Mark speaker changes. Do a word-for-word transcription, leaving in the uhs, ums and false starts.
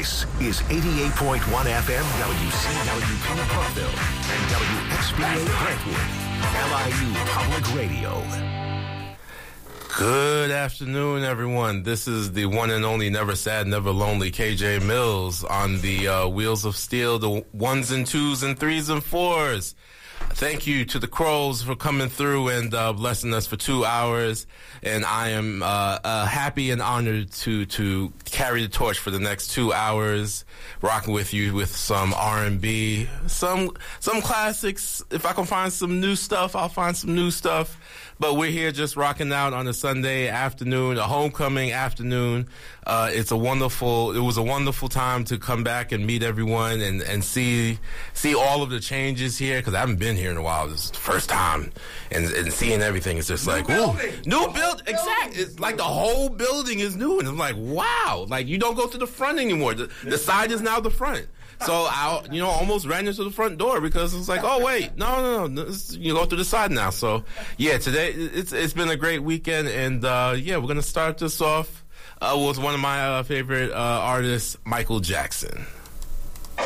Speaker 1: This is eighty-eight point one F M W C W P Parkville and W X B A Brentwood, L I U Public Radio.
Speaker 2: Good afternoon, everyone. This is the one and only Never Sad, Never Lonely K J Mills on the uh, Wheels of Steel, the ones and twos and threes and fours. Thank you to the Crows for coming through and uh, blessing us for two hours. And I am uh, uh, happy and honored to to carry the torch for the next two hours, rocking with you with some R and B, some some classics. If I can find some new stuff, I'll find some new stuff. But we're here just rocking out on a Sunday afternoon, a homecoming afternoon. Uh, it's a wonderful, it was a wonderful time to come back and meet everyone and, and see see all of the changes here, because I haven't been here in a while. This is the first time. And, and seeing everything is just
Speaker 3: new
Speaker 2: like,
Speaker 3: building.
Speaker 2: ooh, new build, exactly. It's like the whole building is new. And I'm like, wow, like you don't go to the front anymore. The, the side is now the front. So I, you know, almost ran into the front door because it's like, oh wait, no, no, no, this, you go through the side now. So yeah, today it's it's been a great weekend, and uh, yeah, we're gonna start this off uh, with one of my uh, favorite uh, artists, Michael Jackson.